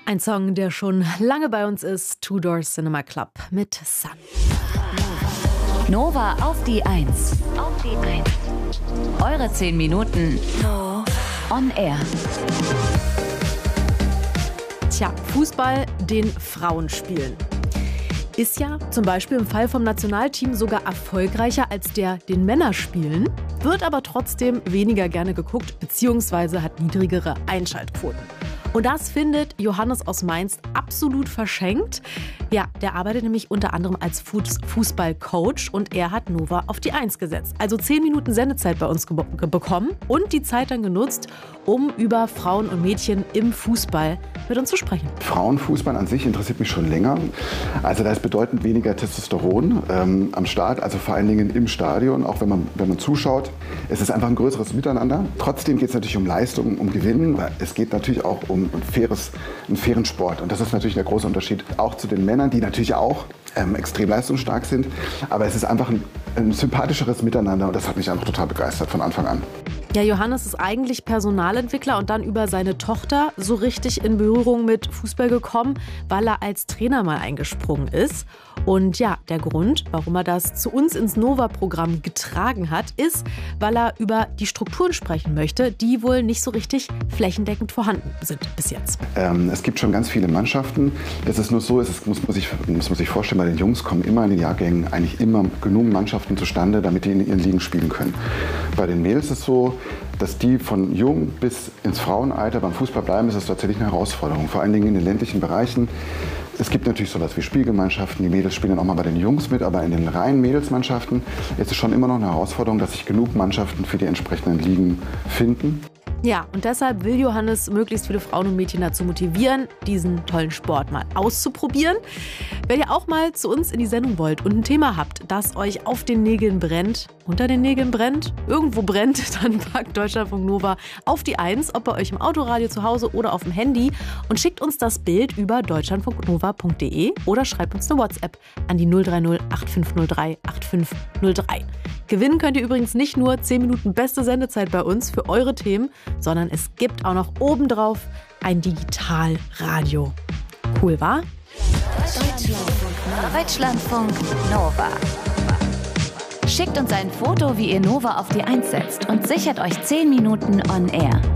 Ein Song, der schon lange bei uns ist, Two Door Cinema Club mit Sun. Nova auf die 1. Eure 10 Minuten on air. Tja, Fußball den Frauen spielen. Ist ja zum Beispiel im Fall vom Nationalteam sogar erfolgreicher als der den Männer spielen, wird aber trotzdem weniger gerne geguckt bzw. hat niedrigere Einschaltquoten. Und das findet Johannes aus Mainz absolut verschenkt. Ja, der arbeitet nämlich unter anderem als Fußballcoach und er hat Nova auf die 1 gesetzt. Also 10 Minuten Sendezeit bei uns bekommen und die Zeit dann genutzt, um über Frauen und Mädchen im Fußball mit uns zu sprechen. Frauenfußball an sich interessiert mich schon länger. Also da ist bedeutend weniger Testosteron am Start, also vor allen Dingen im Stadion, auch wenn man zuschaut. Es ist einfach ein größeres Miteinander. Trotzdem geht es natürlich um Leistung, um Gewinnen. Es geht natürlich auch um einen fairen Sport. Und das ist natürlich der große Unterschied auch zu den Männern, die natürlich auch extrem leistungsstark sind. Aber es ist einfach ein sympathischeres Miteinander und das hat mich einfach total begeistert von Anfang an. Ja, Johannes ist eigentlich Personalentwickler und dann über seine Tochter so richtig in Berührung mit Fußball gekommen, weil er als Trainer mal eingesprungen ist. Und ja, der Grund, warum er das zu uns ins Nova-Programm getragen hat, ist, weil er über die Strukturen sprechen möchte, die wohl nicht so richtig flächendeckend vorhanden sind bis jetzt. Es gibt schon ganz viele Mannschaften. Es ist nur so, muss man sich vorstellen, bei den Jungs kommen immer in den Jahrgängen eigentlich immer genug Mannschaften zustande, damit die in ihren Ligen spielen können. Bei den Mädels ist es so, dass die von jung bis ins Frauenalter beim Fußball bleiben, ist das tatsächlich eine Herausforderung. Vor allen Dingen in den ländlichen Bereichen. Es gibt natürlich sowas wie Spielgemeinschaften, die Mädels spielen dann auch mal bei den Jungs mit, aber in den reinen Mädelsmannschaften ist es schon immer noch eine Herausforderung, dass sich genug Mannschaften für die entsprechenden Ligen finden. Ja, und deshalb will Johannes möglichst viele Frauen und Mädchen dazu motivieren, diesen tollen Sport mal auszuprobieren. Wenn ihr auch mal zu uns in die Sendung wollt und ein Thema habt, das euch auf den Nägeln brennt, unter den Nägeln brennt, irgendwo brennt, dann packt Deutschlandfunk Nova auf die 1, ob bei euch im Autoradio zu Hause oder auf dem Handy und schickt uns das Bild über deutschlandfunknova.de oder schreibt uns eine WhatsApp an die 030 8503 8503. Gewinnen könnt ihr übrigens nicht nur 10 Minuten beste Sendezeit bei uns für eure Themen, sondern es gibt auch noch obendrauf ein Digitalradio. Cool, wa? Deutschlandfunk Nova. Schickt uns ein Foto, wie ihr Nova auf die 1 setzt und sichert euch 10 Minuten on air.